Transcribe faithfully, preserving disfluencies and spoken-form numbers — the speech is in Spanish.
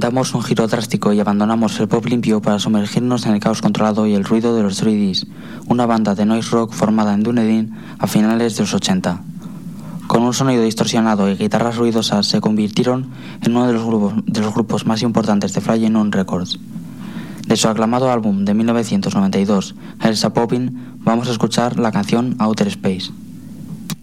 Damos un giro drástico y abandonamos el pop limpio para sumergirnos en el caos controlado y el ruido de los tres Ds, una banda de noise rock formada en Dunedin a finales de los ochenta. Con un sonido distorsionado y guitarras ruidosas se convirtieron en uno de los grupos, de los grupos más importantes de Flying On Records. De su aclamado álbum de mil novecientos noventa y dos, Elsa Poppin, vamos a escuchar la canción Outer Space.